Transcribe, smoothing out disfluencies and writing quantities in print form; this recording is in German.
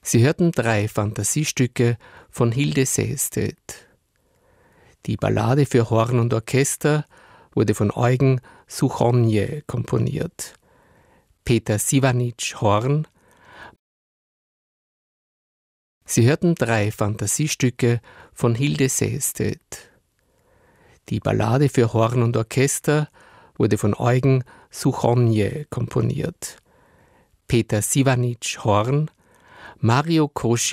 Sie hörten 3 Fantasiestücke von Hilde Sehested. Die Ballade für Horn und Orchester wurde von Eugen Souchonier komponiert. Peter Sivanitsch Horn. Sie hörten 3 Fantasiestücke von Hilde Sehested. Die Ballade für Horn und Orchester wurde von Eugen Souchonier komponiert. Peter Sivanitsch Horn, Mario Cosci